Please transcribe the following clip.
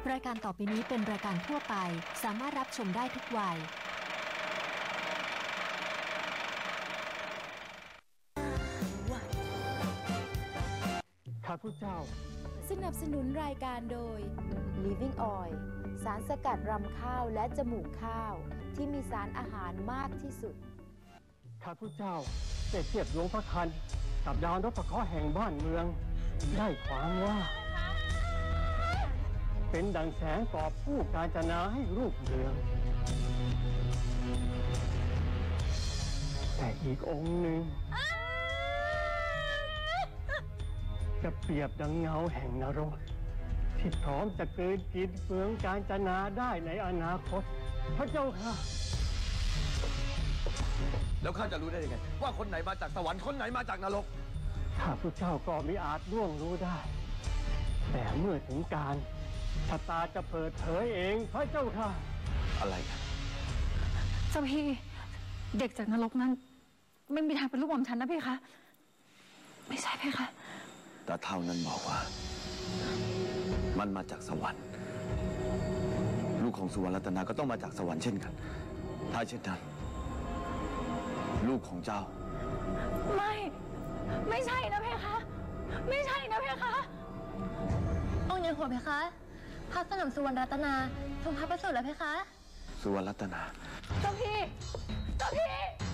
รายการต่อไปนี้เป็นรายการทั่วไปสามารถรับชมได้ทุกวัยข้าพเจ้าสนับสนุนรายการโดย Living Oil สารสกัดรำข้าวและจมูกข้าวที่มีสารอาหารมากที่สุดข้าพเจ้าได้เทียบหลวงพระคันกับดาวนพเคราะห์แห่งบ้านเมืองได้ความว่าเป็นดังแสงกอบผู้กาญจนาให้รูปเรืองแต่อีกองค์หนึ่งจะเปรียบดังเงาแห่งนรกที่พร้อมจะกลืนกินเฟืองกาญจนาได้ในอนาคตพระเจ้าค่ะแล้วข้าจะรู้ได้ยังไงว่าคนไหนมาจากสวรรค์คนไหนมาจากนรกข้าพเจ้าก็มิอาจล่วงรู้ได้แต่เมื่อถึงการชะตาจะเปิดเผยเองพระเจ้าค่ะอะไรกันเจ้าพี่เด็กจากนรกนั้นไม่มีทางเป็นลูกหม่อมฉันนะพี่คะไม่ใช่พี่คะตาเท่านั้นบอกว่ามันมาจากสวรรค์ลูกของสุวรรณรัตนาก็ต้องมาจากสวรรค์เช่นกันถ้าเช่นนั้นลูกของเจ้าไม่ใช่นะพี่คะไม่ใช่นะพี่คะองค์เหนือหัวเพคะพระสนมสุวรรณรัตนาทรงพระประสูติแล้วเพคะสุวรรณรัตนาเจ้าพี่